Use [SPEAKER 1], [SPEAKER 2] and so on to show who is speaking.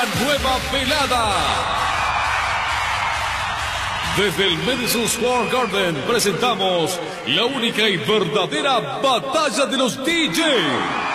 [SPEAKER 1] Nueva velada. Desde el Madison Square Garden presentamos la única y verdadera batalla de los DJ.